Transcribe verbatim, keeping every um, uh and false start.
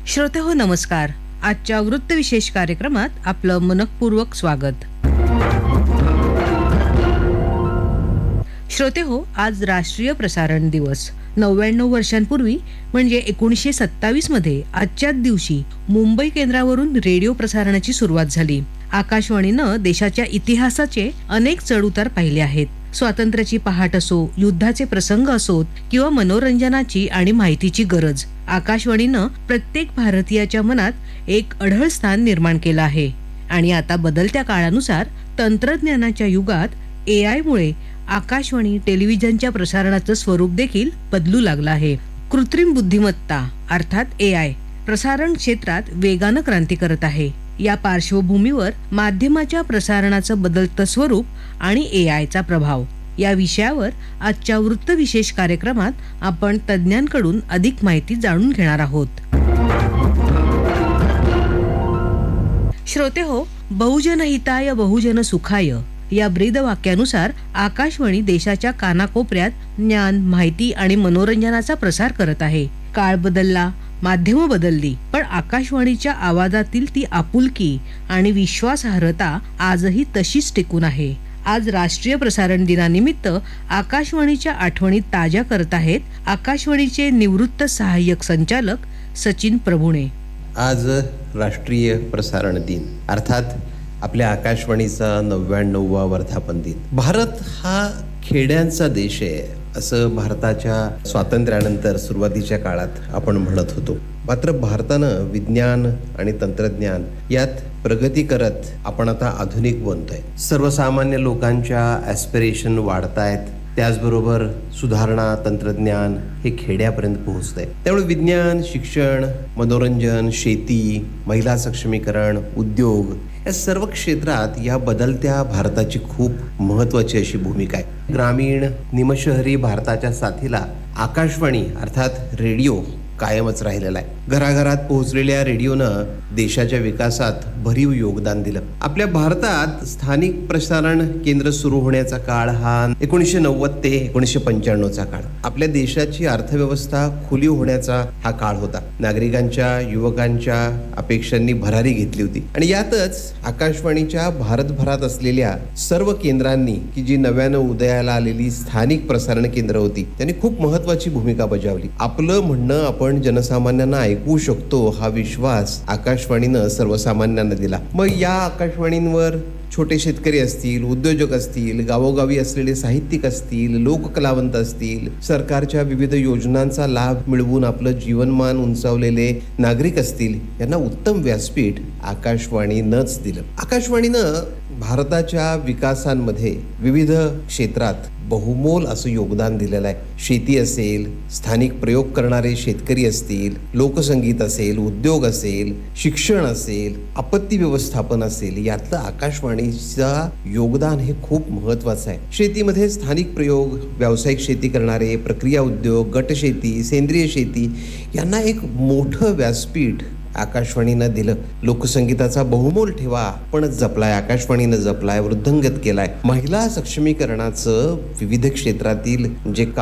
श्रोते हो नमस्कार. आजच्या वृत्तविशेष कार्यक्रमात आपलं मनपूर्वक स्वागत. श्रोते हो, आज राष्ट्रीय प्रसारण दिवस. नव्याण्णव वर्षांपूर्वी म्हणजे एकोणीसशे सत्तावीस मध्ये आजच्याच दिवशी मुंबई केंद्रावरून रेडिओ प्रसारणाची सुरुवात झाली. आकाशवाणीनं देशाच्या इतिहासाचे अनेक चढउतार पाहिले आहेत. स्वातंत्र्याची पहाट असो, युद्धाचे प्रसंग असोत किंवा मनोरंजनाची आणि माहितीची गरज, आकाशवाणीनं प्रत्येक भारतीयाच्या मनात एक अढळ स्थान निर्माण केलं आहे. आणि आता बदलत्या काळानुसार तंत्रज्ञानाच्या युगात ए आय मुळे आकाशवाणी टेलिव्हिजनच्या प्रसारणाचं स्वरूप देखील बदलू लागलं आहे. कृत्रिम बुद्धिमत्ता अर्थात ए आय प्रसारण क्षेत्रात वेगानं क्रांती करत आहे. या पार्श्वभूमीवर माध्यमाच्या प्रसारणाचं बदलतं स्वरूप आणि ए आयचा प्रभाव या विषयावर आजच्या वृत्तविशेष कार्यक्रमात आपण तज्ज्ञांकडून अधिक माहिती जाणून घेणार आहोत. श्रोते हो, बहुजन हिताय बहुजन सुखाय या ब्रीद वाक्यानुसार आकाशवाणी देशाच्या कानाकोपऱ्यात ज्ञान, माहिती आणि मनोरंजनाचा प्रसार करत आहे. काळ बदलला, माध्यमं बदलली, पण आकाशवाणीच्या आवाजातील ती आपुलकी आणि विश्वासार्हता आजही तशीच टिकून आहे. आज राष्ट्रीय प्रसारण दिनानिमित्त आकाशवाणीच्या आठवणी ताज्या करत आहेत आकाशवाणीचे निवृत्त सहाय्यक संचालक सचिन प्रभुणे. आज राष्ट्रीय प्रसारण दिन अर्थात आपल्या आकाशवाणीचा नव्याण्णववा वर्धापन दिन. भारत हा खेड्यांचा देश आहे असं भारताच्या स्वातंत्र्यानंतर सुरुवातीच्या काळात आपण म्हणत होतो. मात्र भारतानं विज्ञान आणि तंत्रज्ञान यात प्रगती करत आपण आता आधुनिक बनतोय. सर्वसामान्य लोकांच्या ॲस्पिरेशन वाढतायत, त्याचबरोबर सुधारणा तंत्रज्ञान हे खेड्यापर्यंत पोहोचतंय. त्यामुळे विज्ञान, शिक्षण, मनोरंजन, शेती, महिला सक्षमीकरण, उद्योग या सर्व क्षेत्रात या बदलत्या भारताची खूप महत्वाची अशी भूमिका आहे. ग्रामीण निमशहरी भारताच्या साथीला आकाशवाणी अर्थात रेडिओ कायमच राहिलेला आहे. घराघरात पोहोचलेल्या रेडिओनं देशाच्या विकासात भरीव योगदान दिलं. आपल्या भारतात स्थानिक प्रसारण केंद्र सुरू होण्याचा काळ हा एकोणीसशे नव्वद ते एकोणीसशे पंच्याण्णवचा काळ. आपल्या देशाची अर्थव्यवस्था खुली होण्याचा हा काळ होता. नागरिकांच्या, युवकांच्या अपेक्षांनी भरारी घेतली होती आणि यातच आकाशवाणीच्या भारतभरात असलेल्या सर्व केंद्रांनी की जी नव्यानं उदयाला आलेली स्थानिक प्रसारण केंद्र होती त्यांनी खूप महत्वाची भूमिका बजावली. आपलं म्हणणं आपण जनसामान्यांना ऐकू शकतो हा विश्वास आकाशवाणीनं सर्वसामान्यांना दिला. मग या आकाशवाणींवर छोटे शेतकरी असतील, उद्योजक असतील, गावोगावी असलेले साहित्यिक असतील, लोककलावंत असतील, सरकारच्या विविध योजनांचा लाभ मिळवून आपलं जीवनमान उंचावलेले नागरिक असतील, यांना उत्तम व्यासपीठ आकाशवाणीनंच दिलं. आकाशवाणीनं भारताच्या विकासांमध्ये विविध क्षेत्रात बहुमोल असं योगदान दिलेलं आहे. शेती असेल, स्थानिक प्रयोग करणारे शेतकरी असतील, लोकसंगीत असेल, उद्योग असेल, शिक्षण असेल, आपत्ती व्यवस्थापन असेल, यातलं आकाशवाणीचा योगदान हे खूप महत्वाचं आहे. शेतीमध्ये स्थानिक प्रयोग, व्यावसायिक शेती करणारे, प्रक्रिया उद्योग, गटशेती, सेंद्रिय शेती यांना एक मोठं व्यासपीठ आकाशवाणीनं दिलं. लोकसंगीताचा बहुमोल ठेवा पण जपलाय, आकाशवाणीनं जपलाय, वृद्धंगत केलाय. महिला सक्षमीकरणाचं विविध क्षेत्रातील जे